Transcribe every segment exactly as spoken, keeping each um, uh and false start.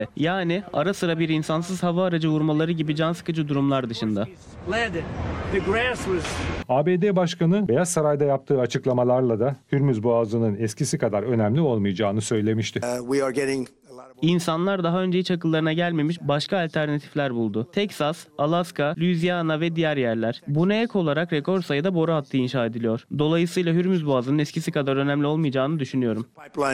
Yani ara sıra bir insansız hava aracı vurmaları gibi can sıkıcı durumlar dışında. A B D Başkanı Beyaz Saray'da yaptığı açıklamalarla da Hürmüz Boğazı'nın eskisi kadar önemli olmayacağını söylemişti. İnsanlar daha önce hiç akıllarına gelmemiş başka alternatifler buldu. Teksas, Alaska, Louisiana ve diğer yerler. Buna ek olarak rekor sayıda boru hattı inşa ediliyor. Dolayısıyla Hürmüz Boğazı'nın eskisi kadar önemli olmayacağını düşünüyorum.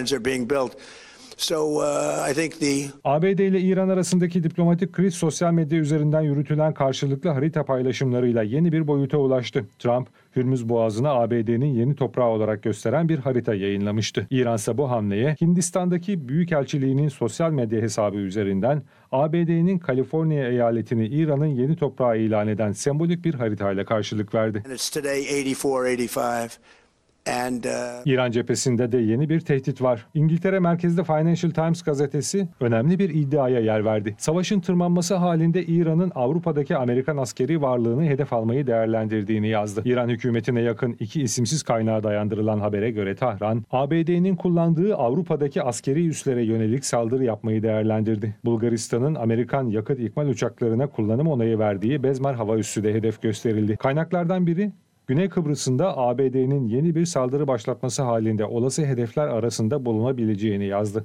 A B D ile İran arasındaki diplomatik kriz sosyal medya üzerinden yürütülen karşılıklı harita paylaşımlarıyla yeni bir boyuta ulaştı. Trump, Hürmüz Boğazı'nı A B D'nin yeni toprağı olarak gösteren bir harita yayınlamıştı. İran ise bu hamleye Hindistan'daki Büyükelçiliğinin sosyal medya hesabı üzerinden A B D'nin Kaliforniya eyaletini İran'ın yeni toprağı ilan eden sembolik bir haritayla karşılık verdi. And, uh... İran cephesinde de yeni bir tehdit var. İngiltere merkezli Financial Times gazetesi önemli bir iddiaya yer verdi. Savaşın tırmanması halinde İran'ın Avrupa'daki Amerikan askeri varlığını hedef almayı değerlendirdiğini yazdı. İran hükümetine yakın iki isimsiz kaynağa dayandırılan habere göre Tahran, A B D'nin kullandığı Avrupa'daki askeri üslere yönelik saldırı yapmayı değerlendirdi. Bulgaristan'ın Amerikan yakıt ikmal uçaklarına kullanım onayı verdiği Bezmar hava üssü de hedef gösterildi. Kaynaklardan biri, Güney Kıbrıs'ında A B D'nin yeni bir saldırı başlatması halinde olası hedefler arasında bulunabileceğini yazdı.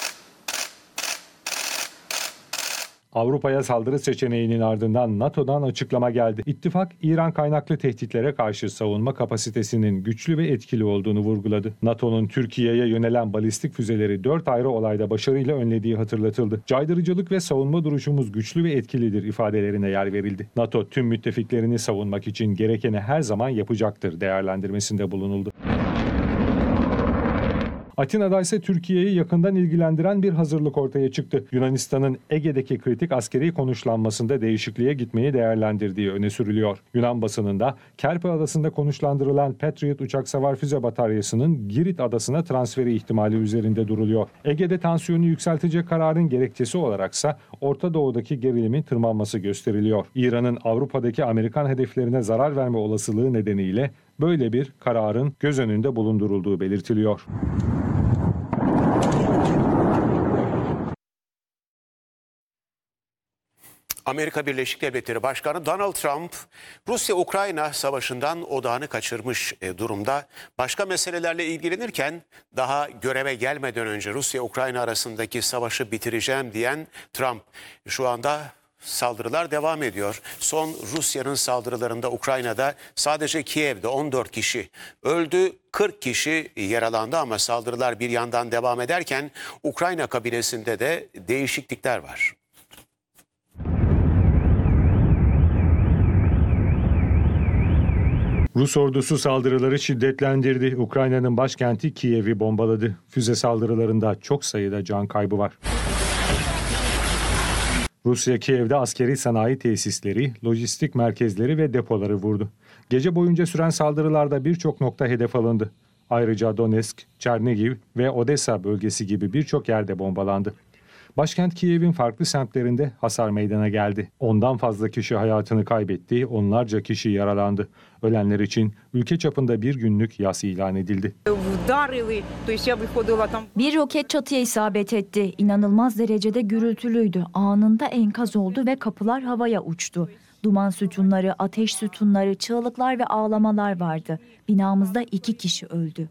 Avrupa'ya saldırı seçeneğinin ardından NATO'dan açıklama geldi. İttifak, İran kaynaklı tehditlere karşı savunma kapasitesinin güçlü ve etkili olduğunu vurguladı. NATO'nun Türkiye'ye yönelen balistik füzeleri dört ayrı olayda başarıyla önlediği hatırlatıldı. Caydırıcılık ve savunma duruşumuz güçlü ve etkilidir ifadelerine yer verildi. NATO tüm müttefiklerini savunmak için gerekeni her zaman yapacaktır değerlendirmesinde bulunuldu. Atina'da ise Türkiye'yi yakından ilgilendiren bir hazırlık ortaya çıktı. Yunanistan'ın Ege'deki kritik askeri konuşlanmasında değişikliğe gitmeyi değerlendirdiği öne sürülüyor. Yunan basınında Kerpe Adası'nda konuşlandırılan Patriot uçak savar füze bataryasının Girit Adası'na transferi ihtimali üzerinde duruluyor. Ege'de tansiyonu yükseltecek kararın gerekçesi olaraksa Orta Doğu'daki gerilimin tırmanması gösteriliyor. İran'ın Avrupa'daki Amerikan hedeflerine zarar verme olasılığı nedeniyle böyle bir kararın göz önünde bulundurulduğu belirtiliyor. Amerika Birleşik Devletleri Başkanı Donald Trump, Rusya-Ukrayna savaşından odağını kaçırmış durumda. Başka meselelerle ilgilenirken daha göreve gelmeden önce Rusya-Ukrayna arasındaki savaşı bitireceğim diyen Trump şu anda saldırılar devam ediyor. Son Rusya'nın saldırılarında Ukrayna'da sadece Kiev'de on dört kişi öldü, kırk kişi yaralandı ama saldırılar bir yandan devam ederken Ukrayna kabinesinde de değişiklikler var. Rus ordusu saldırıları şiddetlendirdi. Ukrayna'nın başkenti Kiev'i bombaladı. Füze saldırılarında çok sayıda can kaybı var. Rusya Kiev'de askeri sanayi tesisleri, lojistik merkezleri ve depoları vurdu. Gece boyunca süren saldırılarda birçok nokta hedef alındı. Ayrıca Donetsk, Çernigiv ve Odessa bölgesi gibi birçok yerde bombalandı. Başkent Kiev'in farklı semtlerinde hasar meydana geldi. Ondan fazla kişi hayatını kaybetti, onlarca kişi yaralandı. Ölenler için ülke çapında bir günlük yas ilan edildi. Bir roket çatıya isabet etti. İnanılmaz derecede gürültülüydü. Anında enkaz oldu ve kapılar havaya uçtu. Duman sütunları, ateş sütunları, çığlıklar ve ağlamalar vardı. Binamızda iki kişi öldü.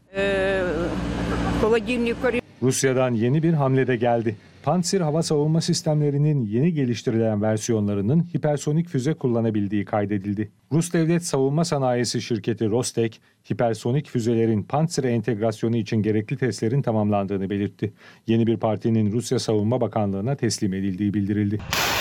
Rusya'dan yeni bir hamle de geldi. Pantsir hava savunma sistemlerinin yeni geliştirilen versiyonlarının hipersonik füze kullanabildiği kaydedildi. Rus devlet savunma sanayisi şirketi Rostek, hipersonik füzelerin Pantsir'e entegrasyonu için gerekli testlerin tamamlandığını belirtti. Yeni bir partinin Rusya Savunma Bakanlığı'na teslim edildiği bildirildi.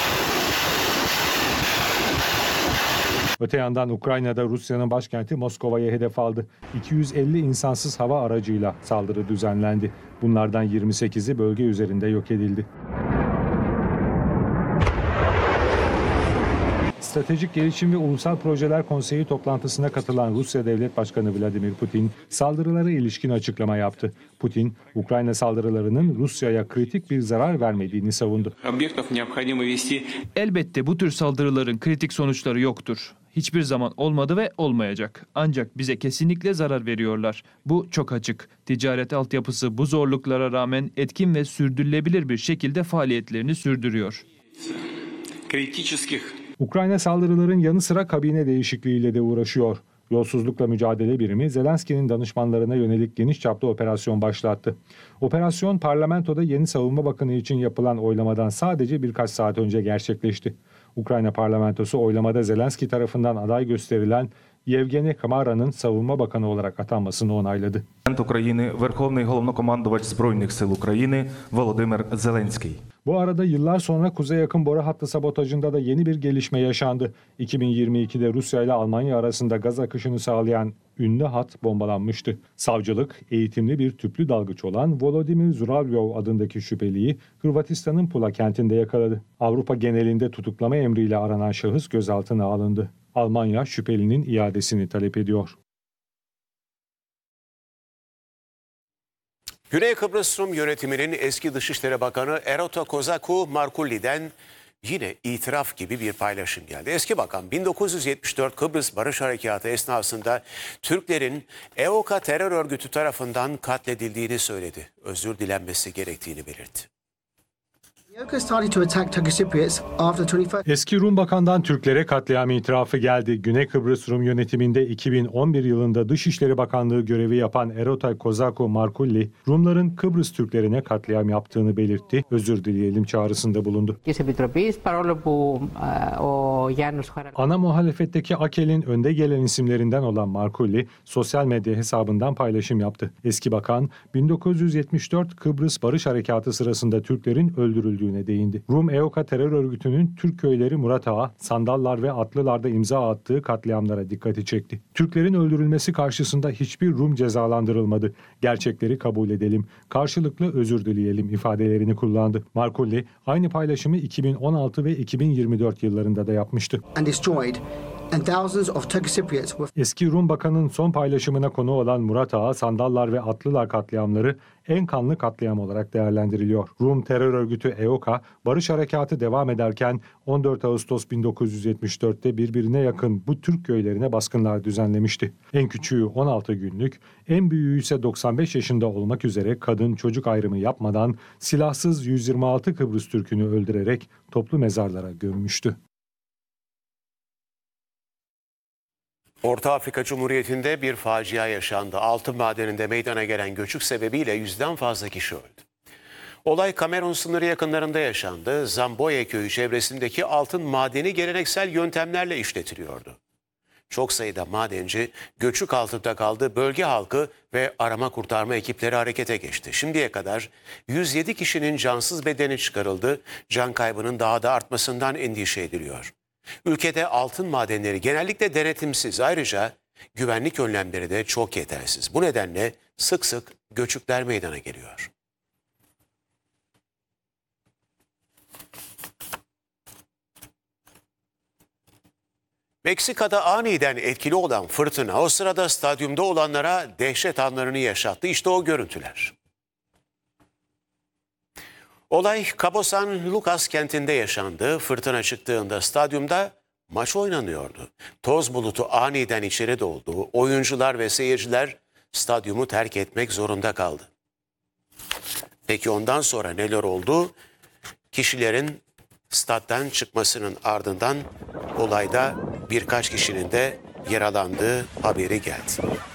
Öte yandan Ukrayna'da Rusya'nın başkenti Moskova'ya hedef aldı. iki yüz elli insansız hava aracıyla saldırı düzenlendi. Bunlardan yirmi sekizi bölge üzerinde yok edildi. Stratejik Gelişim ve Ulusal Projeler Konseyi toplantısına katılan Rusya Devlet Başkanı Vladimir Putin saldırılara ilişkin açıklama yaptı. Putin, Ukrayna saldırılarının Rusya'ya kritik bir zarar vermediğini savundu. Elbette bu tür saldırıların kritik sonuçları yoktur. Hiçbir zaman olmadı ve olmayacak. Ancak bize kesinlikle zarar veriyorlar. Bu çok açık. Ticaret altyapısı bu zorluklara rağmen etkin ve sürdürülebilir bir şekilde faaliyetlerini sürdürüyor. Ukrayna saldırıların yanı sıra kabine değişikliğiyle de uğraşıyor. Yolsuzlukla mücadele birimi Zelenski'nin danışmanlarına yönelik geniş çaplı operasyon başlattı. Operasyon parlamentoda yeni savunma bakanı için yapılan oylamadan sadece birkaç saat önce gerçekleşti. Ukrayna parlamentosu oylamada Zelenski tarafından aday gösterilen Yevgeni Kamara'nın savunma bakanı olarak atanmasını onayladı. України, Верховний головнокомандувач Збройних сил України Володимир Зеленський. Bu arada yıllar sonra kuzeye yakın boru hattı sabotajında da yeni bir gelişme yaşandı. iki bin yirmi ikide Rusya ile Almanya arasında gaz akışını sağlayan ünlü hat bombalanmıştı. Savcılık, eğitimli bir tüplü dalgıç olan Volodymyr Zuravyov adındaki şüpheliyi Hırvatistan'ın Pula kentinde yakaladı. Avrupa genelinde tutuklama emriyle aranan şahıs gözaltına alındı. Almanya şüphelinin iadesini talep ediyor. Güney Kıbrıs Rum yönetiminin eski Dışişleri Bakanı Eroto Kozaku Markulli'den yine itiraf gibi bir paylaşım geldi. Eski bakan bin dokuz yüz yetmiş dört Kıbrıs Barış Harekatı esnasında Türklerin E O K terör örgütü tarafından katledildiğini söyledi. Özür dilenmesi gerektiğini belirtti. Eski Rum Bakan'dan Türklere katliam itirafı geldi. Güney Kıbrıs Rum yönetiminde iki bin on bir yılında Dışişleri Bakanlığı görevi yapan Eroto Kozaku Markulli, Rumların Kıbrıs Türklerine katliam yaptığını belirtti. Özür dileyelim çağrısında bulundu. Ana muhalefetteki A K E L'in önde gelen isimlerinden olan Markulli, sosyal medya hesabından paylaşım yaptı. Eski bakan, bin dokuz yüz yetmiş dört Kıbrıs Barış Harekatı sırasında Türklerin öldürüldüğü değindi. Rum E O K terör örgütünün Türk köyleri Murat Ağa, Sandallar ve Atlılar'da imza attığı katliamlara dikkati çekti. Türklerin öldürülmesi karşısında hiçbir Rum cezalandırılmadı. Gerçekleri kabul edelim, karşılıklı özür dileyelim ifadelerini kullandı. Markulli aynı paylaşımı iki bin on altı ve iki bin yirmi dört yıllarında da yapmıştı. Eski Rum Bakan'ın son paylaşımına konu olan Murat Ağa, Sandallar ve Atlılar katliamları en kanlı katliam olarak değerlendiriliyor. Rum terör örgütü E O K, Barış Harekatı devam ederken on dört Ağustos bin dokuz yüz yetmiş dörtte birbirine yakın bu Türk köylerine baskınlar düzenlemişti. En küçüğü on altı günlük, en büyüğü ise doksan beş yaşında olmak üzere kadın çocuk ayrımı yapmadan silahsız yüz yirmi altı Kıbrıs Türk'ünü öldürerek toplu mezarlara gömmüştü. Orta Afrika Cumhuriyeti'nde bir facia yaşandı. Altın madeninde meydana gelen göçük sebebiyle yüzden fazla kişi öldü. Olay Kamerun sınırı yakınlarında yaşandı. Zamboye köyü çevresindeki altın madeni geleneksel yöntemlerle işletiliyordu. Çok sayıda madenci göçük altında kaldı. Bölge halkı ve arama kurtarma ekipleri harekete geçti. Şimdiye kadar yüz yedi kişinin cansız bedeni çıkarıldı. Can kaybının daha da artmasından endişe ediliyor. Ülkede altın madenleri genellikle denetimsiz, ayrıca güvenlik önlemleri de çok yetersiz. Bu nedenle sık sık göçükler meydana geliyor. Meksika'da aniden etkili olan fırtına o sırada stadyumda olanlara dehşet anlarını yaşattı. İşte o görüntüler. Olay Cabo San Lucas kentinde yaşandı. Fırtına çıktığında stadyumda maç oynanıyordu. Toz bulutu aniden içeri doldu. Oyuncular ve seyirciler stadyumu terk etmek zorunda kaldı. Peki ondan sonra neler oldu? Kişilerin stat'tan çıkmasının ardından olayda birkaç kişinin de yaralandığı haberi geldi.